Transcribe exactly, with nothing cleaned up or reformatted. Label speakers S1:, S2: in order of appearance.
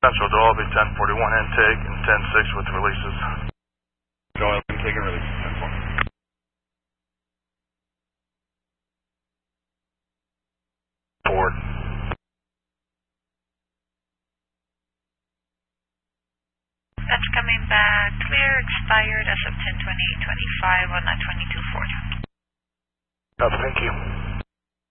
S1: Central Dolby, ten forty-one intake and ten six with releases.
S2: Joel, intake and release, ten four.
S1: Forward.
S3: That's coming back. Clear, expired as of ten twenty-eight twenty-five on a twenty-two forty.
S1: Oh, thank you.